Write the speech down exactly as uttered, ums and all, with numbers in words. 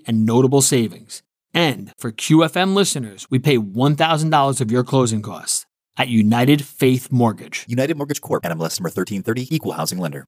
and notable savings. And for Q F M listeners, we pay one thousand dollars of your closing costs at United Faith Mortgage. United Mortgage Corp. N M L S number thirteen thirty, Equal Housing Lender.